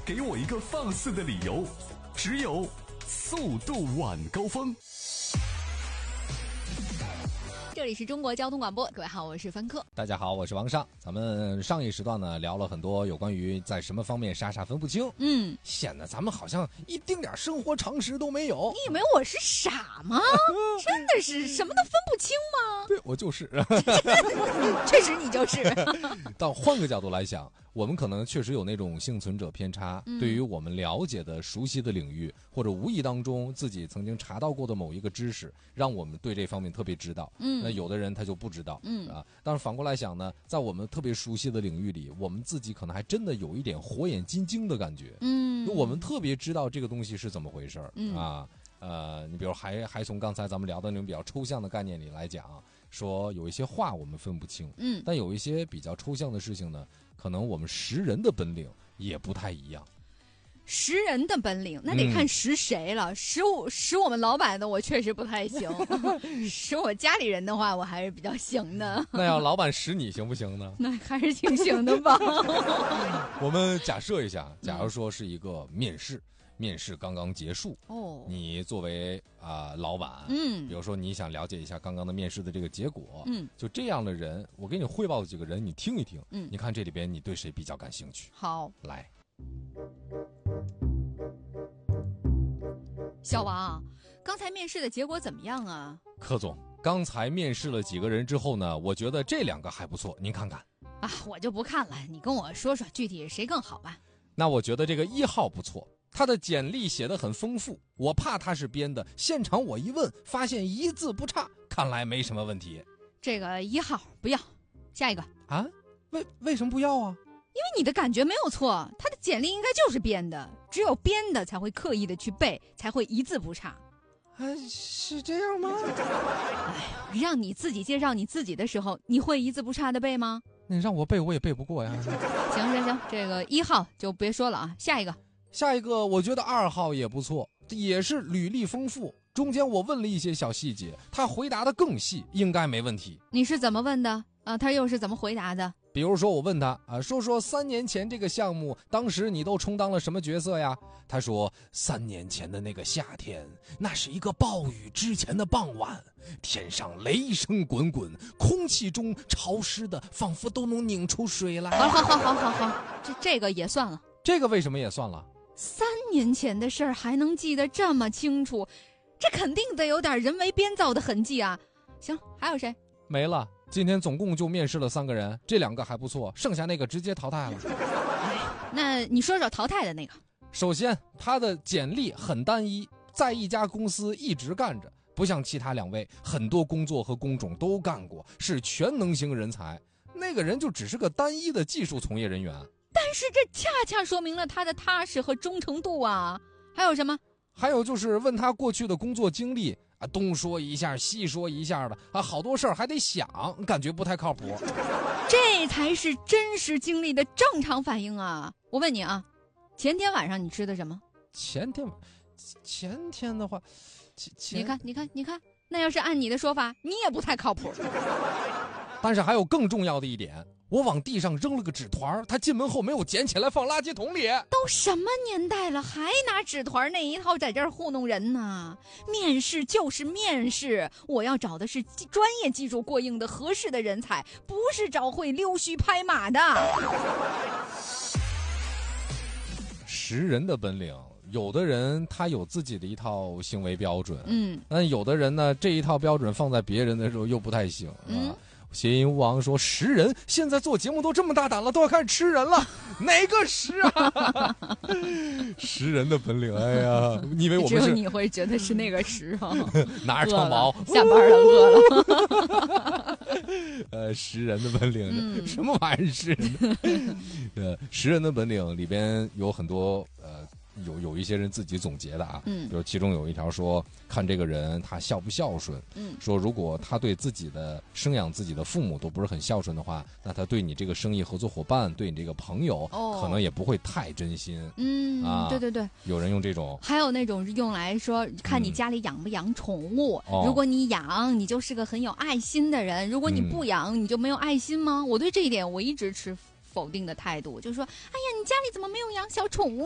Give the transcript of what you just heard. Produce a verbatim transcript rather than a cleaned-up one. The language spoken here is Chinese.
给我一个放肆的理由，只有速度晚高峰。 这里是中国交通广播，各位好，我是凡客。 大家好，我是王尚。咱们上一时段呢聊了很多有关于在什么方面傻傻分不清， 嗯， 显得咱们好像一丁点生活常识都没有。 你以为我是傻吗？真的是什么都分不清吗？ 对，我就是。 确实你就是。 但换个角度来想，我们可能确实有那种幸存者偏差，嗯、对于我们了解的、熟悉的领域，或者无意当中自己曾经查到过的某一个知识，让我们对这方面特别知道。嗯，那有的人他就不知道。嗯啊，但是反过来想呢，在我们特别熟悉的领域里，我们自己可能还真的有一点火眼金睛的感觉。嗯，我们特别知道这个东西是怎么回事儿、嗯、啊。呃，你比如还还从刚才咱们聊的那种比较抽象的概念里来讲，说有一些话我们分不清，嗯，但有一些比较抽象的事情呢，可能我们识人的本领也不太一样。 识人的本领那得看识谁了，识我识我们老板的我确实不太行，识我家里人的话我还是比较行的。 那要老板识你行不行呢？ 那还是挺行的吧。 我们假设一下，假如说是一个面试。面试刚刚结束哦，你作为啊、呃、老板，嗯，比如说你想了解一下刚刚的面试的这个结果，嗯，就这样的人，我给你汇报几个人，你听一听，嗯，你看这里边你对谁比较感兴趣？ 好， 来， 小王，刚才面试的结果怎么样啊？ 柯总，刚才面试了几个人之后呢，我觉得这两个还不错，您看看。 啊，我就不看了，你跟我说说具体谁更好吧。 那我觉得这个一号不错。他的简历写得很丰富，我怕他是编的，现场我一问发现一字不差，看来没什么问题。 这个一号不要，下一个啊？为为什么不要啊？ 因为你的感觉没有错，他的简历应该就是编的，只有编的才会刻意的去背，才会一字不差。 啊，是这样吗？ 哎呀，让你自己介绍你自己的时候，你会一字不差的背吗？ 那让我背我也背不过呀。 行行行，这个一号就别说了啊，下一个。 下一个我觉得二号也不错，也是履历丰富，中间我问了一些小细节，他回答的更细，应该没问题。 你是怎么问的啊？他又是怎么回答的？ 比如说我问他啊，说说三年前这个项目，当时你都充当了什么角色呀？他说三年前的那个夏天，那是一个暴雨之前的傍晚，天上雷声滚滚，空气中潮湿的仿佛都能拧出水来。 好好好好好好，这这个也算了。 这个为什么也算了？ 三年前的事儿还能记得这么清楚，这肯定得有点人为编造的痕迹啊。行，还有谁？ 没了，今天总共就面试了三个人，这两个还不错，剩下那个直接淘汰了。 哎，那你说说淘汰的那个。 首先他的简历很单一，在一家公司一直干着，不像其他两位很多工作和工种都干过，是全能型人才。那个人就只是个单一的技术从业人员， 但是这恰恰说明了他的踏实和忠诚度啊。还有什么？ 还有就是问他过去的工作经历啊，东说一下西说一下的啊，好多事儿还得想，感觉不太靠谱。 这才是真实经历的正常反应啊！我问你啊，前天晚上你吃的什么？ 前天前天的话，前你看你看你看，那要是按你的说法，你也不太靠谱。 但是还有更重要的一点，我往地上扔了个纸团，他进门后没有捡起来放垃圾桶里。 都什么年代了，还拿纸团那一套在这儿糊弄人呢？面试就是面试，我要找的是专业技术过硬的合适的人才，不是找会溜须拍马的。 识人的本领，有的人他有自己的一套行为标准，嗯，但有的人呢，这一套标准放在别人的时候又不太行，嗯。谐音吴王说识人，现在做节目都这么大胆了，都要开始吃人了，哪个识啊？识人的本领，哎呀，你以为我们是？ 只有你会觉得是那个识啊？ 拿着长矛， 下班了，饿了。 呃，识人的本领，嗯、什么玩意儿识人的？呃，识人的本领里边有很多呃。有有一些人自己总结的啊，嗯，比如其中有一条说，看这个人他孝不孝顺，嗯，说如果他对自己的生养自己的父母都不是很孝顺的话，那他对你这个生意合作伙伴，对你这个朋友，哦，可能也不会太真心， 嗯啊，对对对， 有人用这种， 还有那种用来说看你家里养不养宠物，嗯，如果你养，你就是个很有爱心的人；如果你不养，嗯，你就没有爱心吗？我对这一点我一直持否定的态度，就是说，哎呀，你家里怎么没有养小宠物